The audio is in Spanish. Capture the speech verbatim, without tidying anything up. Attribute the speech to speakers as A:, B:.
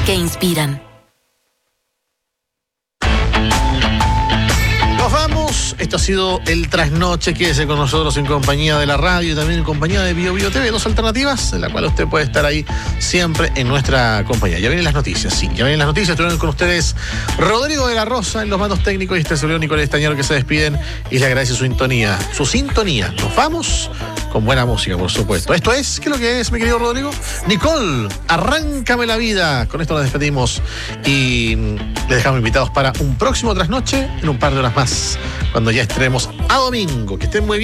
A: que inspiran.
B: Nos vamos. Esto ha sido El Trasnoche. Quédese con nosotros en compañía de la radio y también en compañía de Bio Bio T V, dos alternativas en la cual usted puede estar ahí siempre en nuestra compañía. Ya vienen las noticias, sí, ya vienen las noticias. Estuvieron con ustedes Rodrigo de la Rosa en los mandos técnicos y este servidor Nicolás Estañaro, que se despiden y le agradece su sintonía. Su sintonía. Nos vamos con buena música, por supuesto. Esto es, ¿qué es lo que es, mi querido Rodrigo? Nicole, arráncame la vida. Con esto nos despedimos y les dejamos invitados para un próximo Trasnoche en un par de horas más, cuando ya estaremos a domingo. Que estén muy bien.